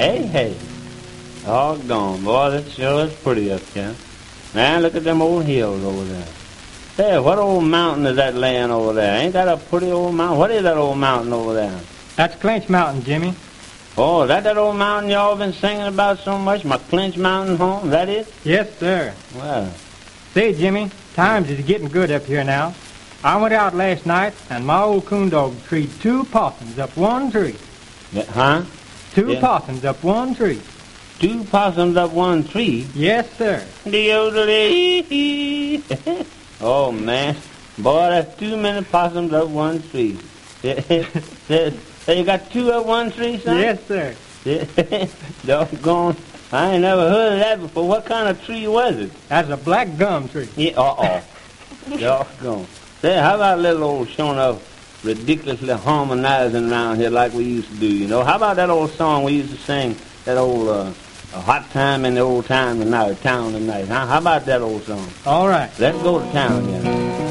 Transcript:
Hey. Doggone, boy, that sure is pretty up here. Man, look at them old hills over there. Hey, what old mountain is that laying over there? Ain't that a pretty old mountain? What is that old mountain over there? That's Clinch Mountain, Jimmy. Oh, is that old mountain y'all been singing about so much? My Clinch Mountain home, that it? Yes, sir. Well. Say, Jimmy, times is getting good up here now. I went out last night, and my old coon dog treed 2 possums up one tree. Yeah, huh? 2 possums up one tree. 2 possums up one tree? Yes, sir. Oh, man. Boy, that's too many possums up one tree. So you got 2 up one tree, son? Yes, sir. Doggone. I ain't never heard of that before. What kind of tree was it? That's a black gum tree. Yeah, Doggone. Say, how about a little old showing up ridiculously harmonizing around here like we used to do, you know? How about that old song we used to sing, that old A Hot Time in the Old Time Tonight, Town Tonight, huh? How about that old song? All right. Let's go to town, yeah.